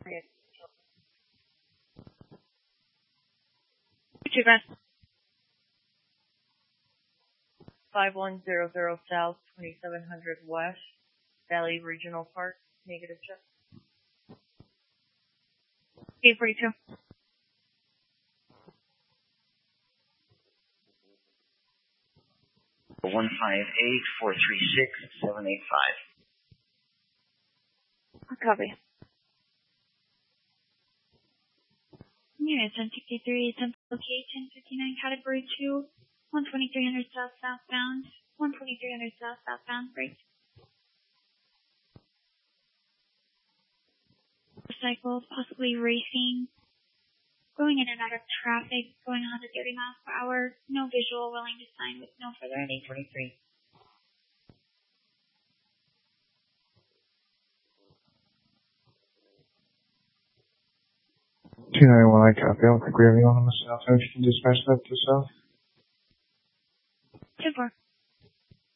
Chicken. 5100 South, 2700 West, Valley Regional Park, negative check. 842. 158-436-785. Copy. Unit 1063, temp location 59, category 2, 12300 south southbound, 12300 south southbound, break. Cycles, possibly racing, going in and out of traffic, going 130 miles per hour, no visual, willing to sign with no further at 843. 291, I copy. I don't think we have anyone on the south. If you can dispatch that to south. 2-4.